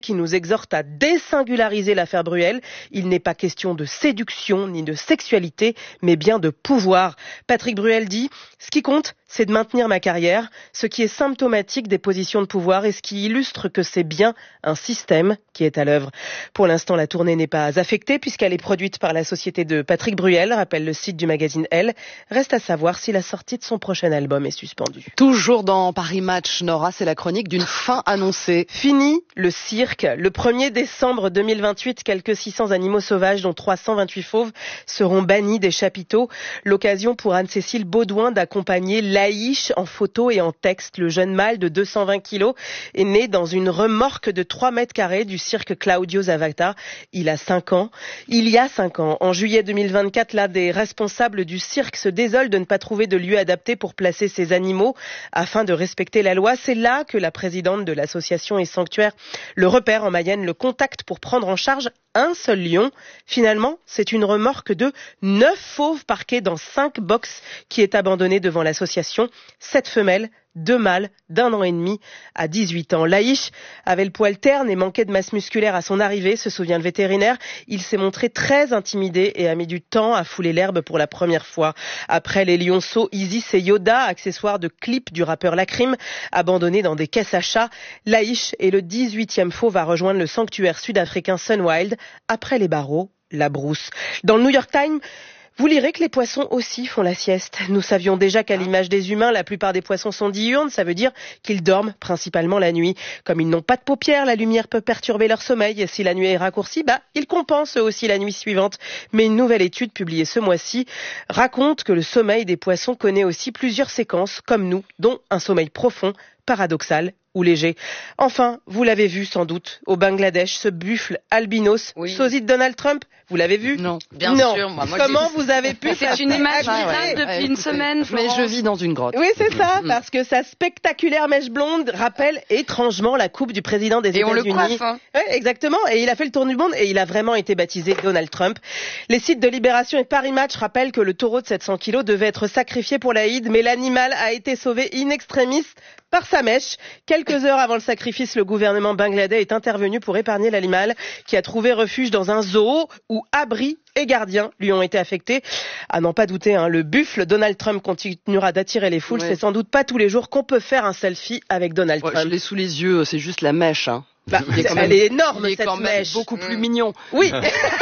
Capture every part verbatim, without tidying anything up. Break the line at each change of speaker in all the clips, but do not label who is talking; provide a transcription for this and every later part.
qui nous exhorte à désingulariser l'affaire Bruel. Il n'est pas question de séduction ni de sexualité, mais bien de pouvoir. Patrick Bruel dit « Ce qui compte, c'est de maintenir ma carrière, ce qui est symptomatique des positions de pouvoir et ce qui illustre que c'est bien un système qui est à l'œuvre. » Pour l'instant, la tournée n'est pas affectée puisqu'elle est produite par la société de Patrick Bruel, rappelle le site du magazine Elle. Reste à savoir si la sortie de son prochain album est suspendue.
Toujours dans Paris Match, Nora, c'est la chronique d'une fin annoncée.
Fini le cirque. Le premier décembre deux mille vingt-huit, quelques six cents animaux sauvages, dont trois cent vingt-huit fauves, seront bannis des chapiteaux. L'occasion pour Anne-Cécile Baudouin d'accompagner Laïch en photo et en texte. Le jeune mâle de deux cent vingt kilos est né dans une remorque de trois mètres carrés du cirque Claudio Zavata. Il a cinq ans. Il y a cinq ans, en juillet deux mille vingt-quatre, l'un des responsables du cirque se désole de ne pas trouver de lieu adapté pour placer ses animaux afin de respecter la loi. C'est là que la présidente de l'association et sanctuaire le repère en Mayenne, le contacte pour prendre en charge un seul lion. Finalement, c'est une remorque de neuf fauves parqués dans cinq boxes qui est abandonnée devant l'association. Sept femelles, deux mâles d'un an et demi à dix-huit ans. Laïch avait le poil terne et manquait de masse musculaire à son arrivée, se souvient le vétérinaire. Il s'est montré très intimidé et a mis du temps à fouler l'herbe pour la première fois. Après les lionceaux Isis et Yoda, accessoires de clip du rappeur Lacrim, abandonnés dans des caisses à chats, Laïch est le dix-huitième fauve à rejoindre le sanctuaire sud-africain Sunwild. Après les barreaux, la brousse. Dans le New York Times, vous lirez que les poissons aussi font la sieste. Nous savions déjà qu'à l'image des humains, la plupart des poissons sont diurnes. Ça veut dire qu'ils dorment principalement la nuit. Comme ils n'ont pas de paupières, la lumière peut perturber leur sommeil. Si la nuit est raccourcie, bah, ils compensent eux aussi la nuit suivante. Mais une nouvelle étude publiée ce mois-ci raconte que le sommeil des poissons connaît aussi plusieurs séquences, comme nous, dont un sommeil profond, paradoxal ou léger. Enfin, vous l'avez vu sans doute, au Bangladesh, ce buffle albinos, oui. Sosie de Donald Trump, vous l'avez vu?
Non,
bien
non.
sûr. Moi, moi,
Comment vous avez pu?
C'est une image virale depuis
ouais,
une semaine.
Mais je vis dans une grotte.
Oui, c'est ça, parce que sa spectaculaire mèche blonde rappelle étrangement la coupe du président des
et
États-Unis.
Et on le coiffe. Hein.
Ouais, exactement. Et il a fait le tour du monde et il a vraiment été baptisé Donald Trump. Les sites de Libération et Paris Match rappellent que le taureau de sept cents kilos devait être sacrifié pour l'Aïd, mais l'animal a été sauvé in extremis par sa mèche. Quelques heures avant le sacrifice, le gouvernement bangladais est intervenu pour épargner l'animal qui a trouvé refuge dans un zoo où abri et gardiens lui ont été affectés. À n'en pas douter, hein, le buffle Donald Trump continuera d'attirer les foules. Ouais. C'est sans doute pas tous les jours qu'on peut faire un selfie avec Donald ouais, Trump.
Je l'ai sous les yeux, c'est juste la mèche. Hein.
Bah, il est quand même, elle est énorme,
il est
cette
quand même
mèche.
Beaucoup plus mmh. mignon.
Oui.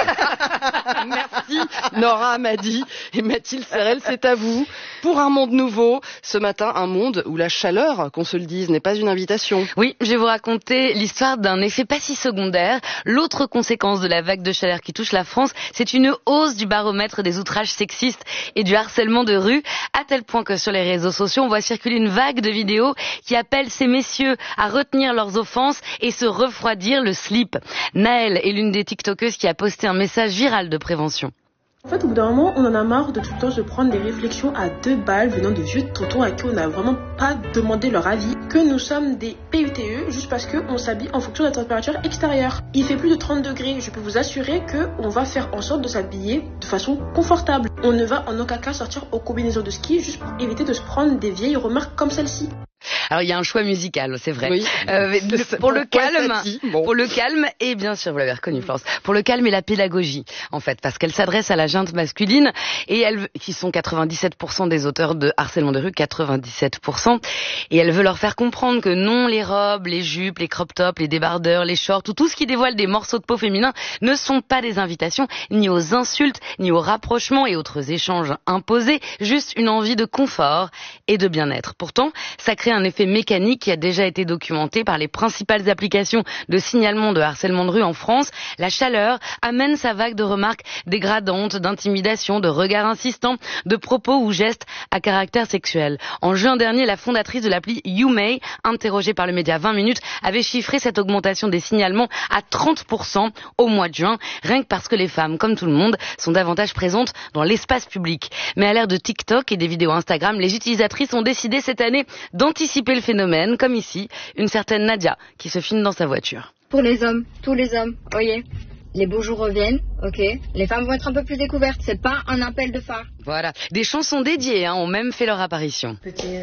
Merci Nora Amadi et Mathilde Serrel, c'est à vous. Pour un monde nouveau, ce matin, un monde où la chaleur, qu'on se le dise, n'est pas une invitation.
Oui, je vais vous raconter l'histoire d'un effet pas si secondaire. L'autre conséquence de la vague de chaleur qui touche la France, c'est une hausse du baromètre des outrages sexistes et du harcèlement de rue, à tel point que sur les réseaux sociaux, on voit circuler une vague de vidéos qui appellent ces messieurs à retenir leurs offenses et se refroidir le slip. Naëlle est l'une des tiktokeuses qui a posté un message viral de prévention.
En fait, au bout d'un moment, on en a marre de tout le temps se prendre des réflexions à deux balles venant de vieux tontons à qui on n'a vraiment pas demandé leur avis, que nous sommes des P U T E juste parce qu'on s'habille en fonction de la température extérieure. Il fait plus de trente degrés, je peux vous assurer qu'on va faire en sorte de s'habiller de façon confortable. On ne va en aucun cas sortir aux combinaisons de ski juste pour éviter de se prendre des vieilles remarques comme celle-ci.
Alors il y a un choix musical, c'est vrai.
Oui.
Euh, le, pour le calme,
bon.
pour le calme et bien sûr vous l'avez reconnu Florence. Pour le calme et la pédagogie en fait, parce qu'elle s'adresse à la junte masculine et elle qui sont quatre-vingt-dix-sept pour cent des auteurs de harcèlement de rue, quatre-vingt-dix-sept pour cent et elle veut leur faire comprendre que non, les robes, les jupes, les crop tops, les débardeurs, les shorts ou tout ce qui dévoile des morceaux de peau féminins ne sont pas des invitations ni aux insultes, ni aux rapprochements et autres échanges imposés, juste une envie de confort et de bien-être. Pourtant, ça crée un effet mécanique qui a déjà été documenté par les principales applications de signalement de harcèlement de rue en France. La chaleur amène sa vague de remarques dégradantes, d'intimidation, de regards insistants, de propos ou gestes à caractère sexuel. En juin dernier, la fondatrice de l'appli YouMay, interrogée par le média vingt minutes, avait chiffré cette augmentation des signalements à trente pour cent au mois de juin, rien que parce que les femmes, comme tout le monde, sont davantage présentes dans l'espace public. Mais à l'ère de TikTok et des vidéos Instagram, les utilisatrices ont décidé cette année d'anticiper le phénomène, comme ici, une certaine Nadia qui se filme dans sa voiture.
Pour les hommes, tous les hommes, voyez, les beaux jours reviennent, ok, les femmes vont être un peu plus découvertes, c'est pas un appel de phare.
Voilà, des chansons dédiées hein, ont même fait leur apparition.
Petit